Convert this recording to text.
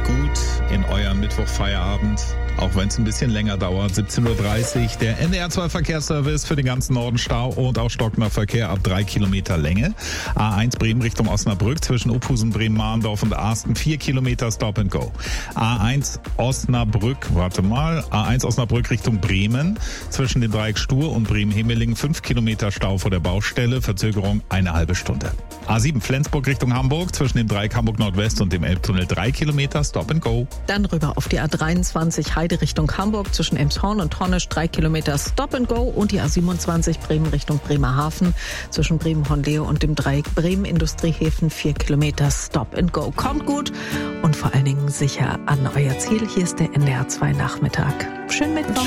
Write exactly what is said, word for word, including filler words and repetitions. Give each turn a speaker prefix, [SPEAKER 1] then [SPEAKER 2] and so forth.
[SPEAKER 1] gut in euren Mittwochfeierabend, auch wenn es ein bisschen länger dauert. siebzehn Uhr dreißig, der N D R zwei Verkehrsservice für den ganzen Norden Stau und auch stockender Verkehr ab drei Kilometer Länge. A eins Bremen Richtung Osnabrück zwischen Uphusen, Bremen-Mahndorf und Arsten vier Kilometer Stop and Go. A eins Osnabrück, warte mal, A eins Osnabrück Richtung Bremen zwischen dem Dreieck Stur und Bremen-Himmelingen fünf Kilometer Stau vor der Baustelle, Verzögerung eine halbe Stunde. A sieben Flensburg Richtung Hamburg zwischen dem Dreieck Hamburg Nordwest und dem Elbtunnel drei Kilometer Stop and Go.
[SPEAKER 2] Dann rüber auf die A dreiundzwanzig Heide Richtung Hamburg zwischen Elmshorn und Hornisch drei Kilometer Stop and Go und die A siebenundzwanzig Bremen Richtung Bremerhaven zwischen Bremen-Hornlehe und dem Dreieck Bremen Industriehäfen vier Kilometer Stop and Go. Kommt gut und vor allen Dingen sicher an euer Ziel. Hier ist der N D R zwei Nachmittag. Schönen Mittwoch.